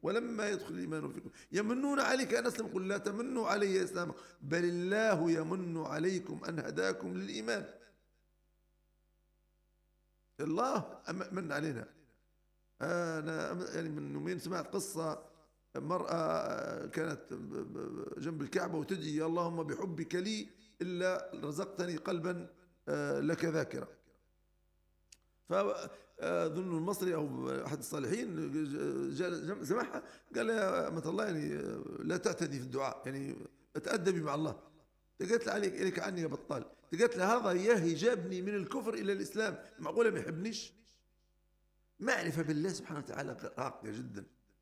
ولما يدخل الإيمان فيكم يمنون عليك أن أسلم، قل لا تمنوا علي إسلامكم بل الله يمن عليكم أن هداكم للإيمان. الله من علينا. أنا يعني من يومين سمعت قصة مرأة كانت جنب الكعبة وتدعي يا اللهم بحبك لي إلا رزقتني قلبا لك ذاكرة. فظن المصري أو أحد الصالحين سمعها قال يا أمة الله يعني لا تعتدي في الدعاء، يعني تأدبي مع الله. قالت له عليك عني يا بطال. قالت له هذا ياهي جابني من الكفر إلى الإسلام، معقولة ما يحبنيش؟ معرفة بالله سبحانه وتعالى راقية جدا.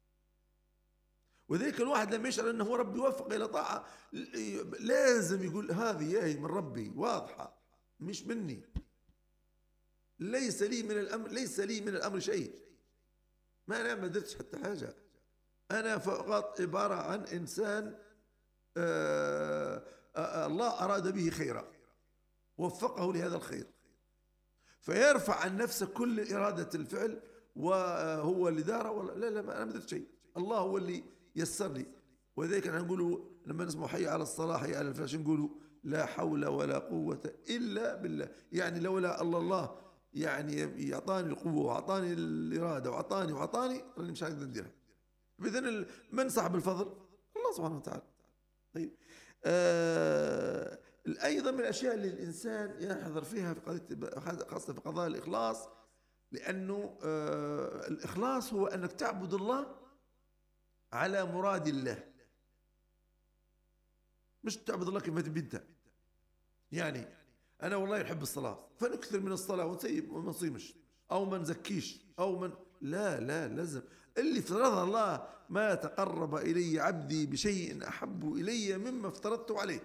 وذلك الواحد لما يشعر أنه ربي يوفق إلى طاعة لازم يقول هذه ياهي من ربي واضحة مش مني، ليس لي من الأمر شيء، أنا ما درتش حتى حاجة، أنا فقط عبارة عن إنسان الله أراد به خيرا وفقه لهذا الخير، فيرفع عن نفسه كل إرادة الفعل وهو اللي داره. لا أنا ما درت شيء، الله هو اللي يسر لي. وذلك نحن نقولوا لما نسمع حي على الصلاة حي على الفلاح نقولوا لا حول ولا قوة إلا بالله، يعني لولا الله يعني يعطاني القوة وعطاني الإرادة وعطاني راني مش هقدر نديرها. إذن من صاحب الفضل؟ الله سبحانه وتعالى. طيب أيضا من الأشياء اللي الإنسان يحذر فيها في قضية خاصة في قضايا الإخلاص، لأنه الإخلاص هو أنك تعبد الله على مراد الله، مش تعبد الله كما تبي أنت. يعني أنا والله نحب الصلاة فنكثر من الصلاة ونسيب وما نصيمش أو ما نزكيش أو من لا لازم اللي افترضها الله ما تقرب إلي عبدي بشيء أحب إلي مما افترضته عليه.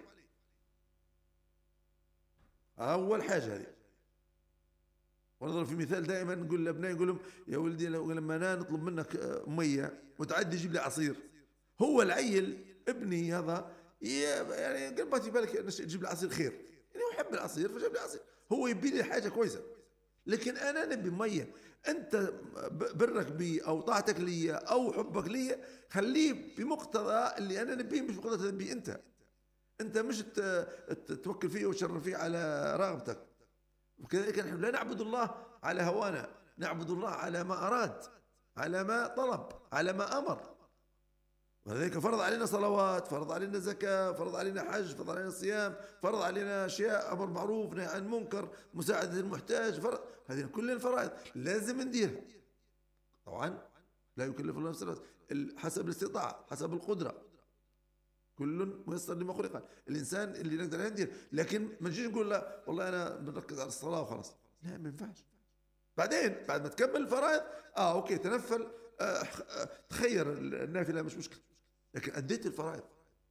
أول حاجة هذه. ونضرب في مثال دائما نقول لأبنائي نقول لهم يا ولدي لما أنا نطلب منك مية وتعدي جيب لي عصير، هو العيل ابني هذا يعني قلبتي بالك تجيب لي عصير خير، يعني هو يحب العصير فجاب لي عصير، هو يبي لي حاجة كويسة، لكن أنا نبي مية. أنت برك بي أو طاعتك لي أو حبك لي خليه بمقتضى اللي أنا نبيه مش بمقتضى تنبيه أنت مش توكل فيه وتشرف فيه على رغبتك. وكذلك نحن لا نعبد الله على هوانا، نعبد الله على ما أراد، على ما طلب، على ما أمر. ولذلك فرض علينا صلوات، فرض علينا زكاة، فرض علينا حج، فرض علينا صيام، فرض علينا أشياء أمر معروف نهي عن منكر، مساعدة المحتاج، هذه كل الفرائض لازم نديرها. طبعا لا يكلف الله نفسا حسب الاستطاعة حسب القدرة، كل ميسر لما خلق. الإنسان اللي نقدر ندير، لكن ما نجيش نقول لا والله أنا بنركز على الصلاة وخلاص، لا ما ينفعش. بعدين بعد ما تكمل الفرائض أوكي تنفل، تخير النافلة مش مشكلة، لكن أديت الفرائض.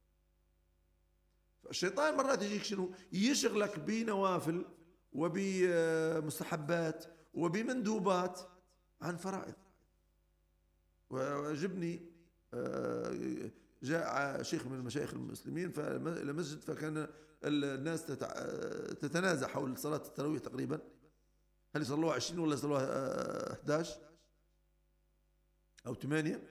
الشيطان مرات يجيك شنو يشغلك بنوافل وبمستحبات وبمندوبات عن فرائض. وعجبني جاء شيخ من المشايخ المسلمين إلى مسجد، فكان الناس تتنازع حول صلاة التراويح تقريبا، هل يصلوها 20 ولا يصلوها 11 أو 8.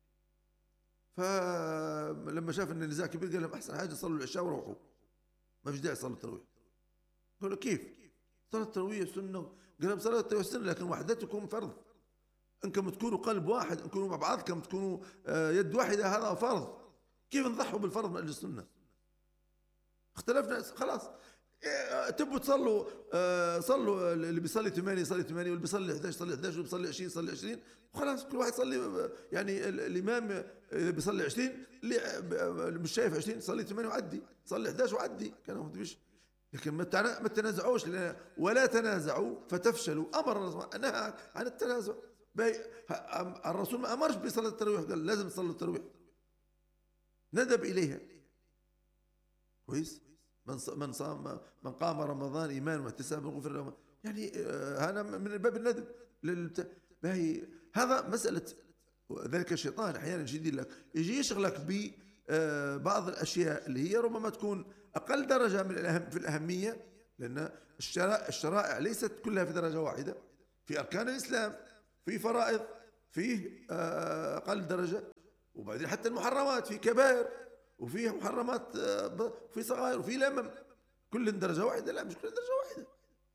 فلما شاف ان النزاع كبير قال لهم احسن حاجه صلوا العشاء وروحوا، ما فيش داعي صلوا التراويح. قالوا كيف؟ صلاه التراويح سنه. قال لهم صلاه التراويح سنه لكن وحدتكم فرض، انكم تكونوا قلب واحد، انكم مع بعضكم تكونوا يد واحده، هذا فرض. كيف نضحوا بالفرض من اجل السنه؟ اختلفنا خلاص، تبوا تصلوا صلوا، اللي بيصلي 8 يصلي 8 واللي بيصلي 11 يصلي 11 واللي بيصلي 20 يصلي 20 وخلاص كل واحد يصلي. يعني الامام اذا بيصلي 20 اللي مش شايف 20 يصلي 8 وعدي، صلي 11 وعدي، كانوا مش. لكن ما تنازعوش، ولا تنازعوا فتفشلوا. امر الله نهى عن التنازع. الرسول ما امرش بصلاه التراويح، قال لازم تصلوا التراويح، ندب اليها. كويس. من قام رمضان ايمانا واحتسابا غفر له، يعني هذا من باب الندب هذا مساله. ذلك الشيطان احيانا يجي يشغلك ببعض الاشياء اللي هي ربما تكون اقل درجه في الاهميه، لان الشرائع ليست كلها في درجه واحده. في اركان الاسلام، في فرائض، فيه اقل درجه، وبعدين حتى المحرمات في كبائر وفي محرمات، وفي صغائر وفي لمم، كل درجة واحدة؟ لا، مش كل درجة واحدة.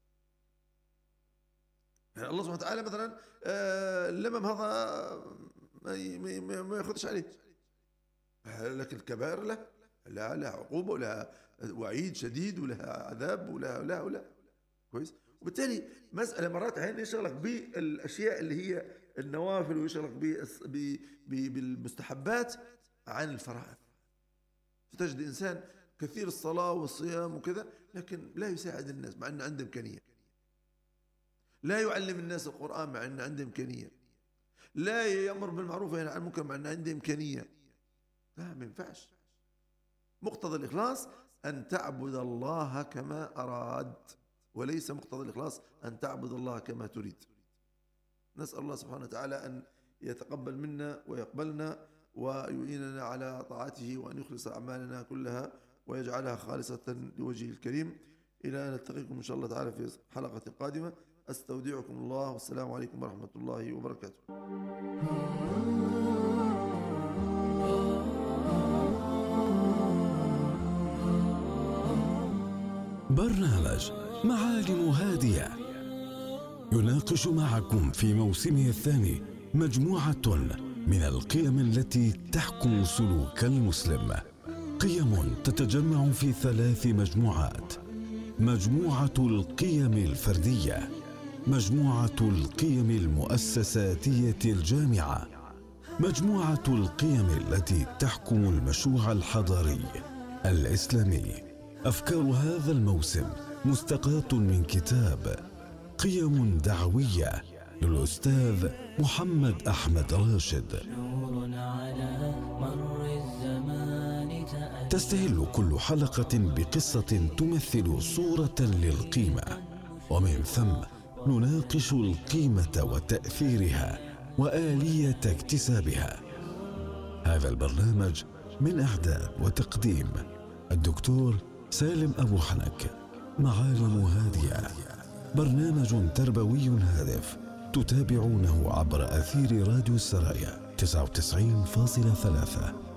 يعني الله سبحانه وتعالى مثلا اللمم هذا ما ياخذش عليه، لكن الكبائر لها عقوبة ولها وعيد شديد ولها عذاب ولها كويس. وبالتالي مسألة مرات أحيانا يشغلك بالأشياء اللي هي النوافل ويشغلك بالمستحبات عن الفرائض. فتجد إنسان كثير الصلاة والصيام وكذا، لكن لا يساعد الناس مع أنه عنده إمكانية، لا يعلم الناس القرآن مع أنه عنده إمكانية، لا يأمر بالمعروف وينهى عن المنكر مع أنه عنده إمكانية. لا، ما ينفعش. مقتضى الإخلاص أن تعبد الله كما أراد، وليس مقتضى الإخلاص أن تعبد الله كما تريد. نسأل الله سبحانه وتعالى أن يتقبل منا ويقبلنا ويعيننا على طاعته، وأن يخلص أعمالنا كلها ويجعلها خالصة لوجهه الكريم. إلى أن نلتقيكم إن شاء الله تعالى في حلقة قادمة. أستودعكم الله، والسلام عليكم ورحمة الله وبركاته. برنامج معالم هادية يناقش معكم في موسمه الثاني مجموعة من القيم التي تحكم سلوك المسلم، قيم تتجمع في 3 مجموعات: مجموعة القيم الفردية، مجموعة القيم المؤسساتية الجامعة، مجموعة القيم التي تحكم المشروع الحضاري الإسلامي. أفكار هذا الموسم مستقاة من كتاب قيم دعوية للأستاذ محمد أحمد راشد. تستهل كل حلقة بقصة تمثل صورة للقيمة، ومن ثم نناقش القيمة وتأثيرها وآلية اكتسابها. هذا البرنامج من إعداد وتقديم الدكتور سالم أبو حنك. معالم هادية، برنامج تربوي هادف تتابعونه عبر أثير راديو السرايا 99.3.